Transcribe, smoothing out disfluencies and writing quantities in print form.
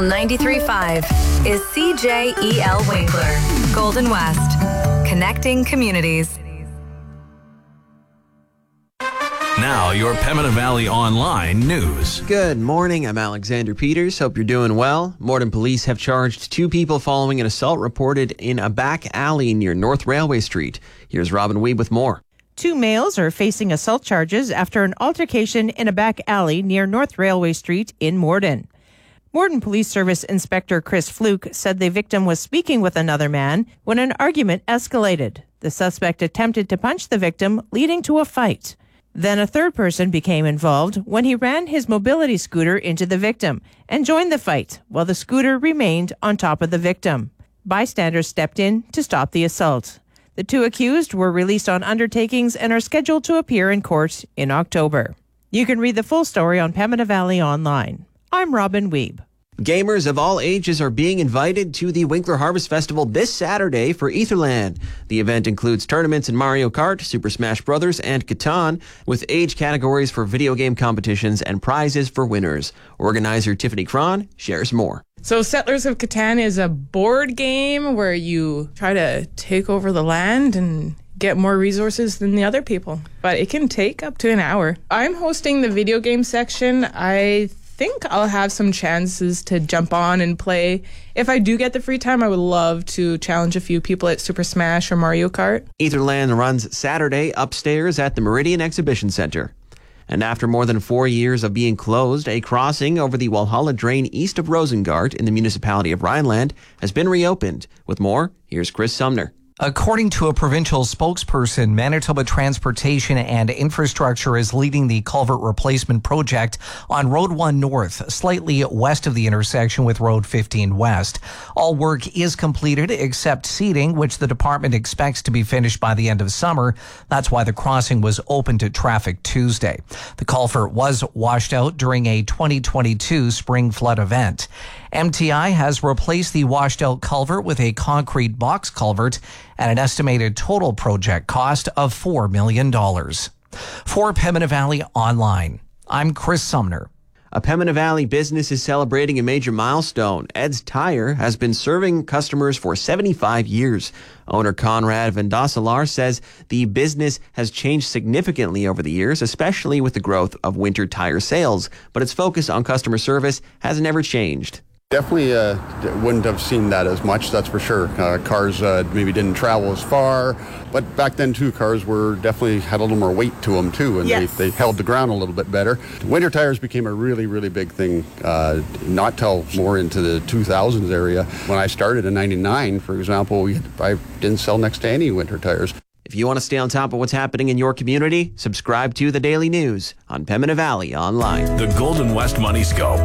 93.5 is CJEL Winkler, Golden West, connecting communities. Now, your Pembina Valley Online news. Good morning. I'm Alexander Peters. Hope you're doing well. Morden police have charged 2 people following an assault reported in a back alley near North Railway Street. Here's Robin Weeb with more. 2 males are facing assault charges after an altercation in a back alley near North Railway Street in Morden. Morden Police Service Inspector Chris Fluke said the victim was speaking with another man when an argument escalated. The suspect attempted to punch the victim, leading to a fight. Then a third person became involved when he ran his mobility scooter into the victim and joined the fight while the scooter remained on top of the victim. Bystanders stepped in to stop the assault. The 2 accused were released on undertakings and are scheduled to appear in court in October. You can read the full story on Pembina Valley Online. I'm Robin Weeb. Gamers of all ages are being invited to the Winkler Harvest Festival this Saturday for Etherland. The event includes tournaments in Mario Kart, Super Smash Bros., and Catan, with age categories for video game competitions and prizes for winners. Organizer Tiffany Cron shares more. So Settlers of Catan is a board game where you try to take over the land and get more resources than the other people. But it can take up to an hour. I'm hosting the video game section. I think I'll have some chances to jump on and play. If I do get the free time, I would love to challenge a few people at Super Smash or Mario Kart. Etherland runs Saturday upstairs at the Meridian Exhibition Center. And after more than 4 years of being closed, a crossing over the Walhalla Drain east of Rosengart in the municipality of Rhineland has been reopened. With more, here's Chris Sumner. According to a provincial spokesperson, Manitoba Transportation and Infrastructure is leading the culvert replacement project on Road 1 North, slightly west of the intersection with Road 15 West. All work is completed except seeding, which the department expects to be finished by the end of summer. That's why the crossing was open to traffic Tuesday. The culvert was washed out during a 2022 spring flood event. MTI has replaced the washed-out culvert with a concrete box culvert at an estimated total project cost of $4 million. For Pembina Valley Online, I'm Chris Sumner. A Pembina Valley business is celebrating a major milestone. Ed's Tire has been serving customers for 75 years. Owner Conrad Vandasalar says the business has changed significantly over the years, especially with the growth of winter tire sales. But its focus on customer service has never changed. Definitely wouldn't have seen that as much, that's for sure. Cars maybe didn't travel as far, but back then too, cars were definitely had a little more weight to them too, and yes, they held the ground a little bit better. Winter tires became a really, really big thing, not till more into the 2000s area. When I started in 99, for example, I didn't sell next to any winter tires. If you want to stay on top of what's happening in your community, subscribe to The Daily News on Pembina Valley Online. The Golden West Money Scope.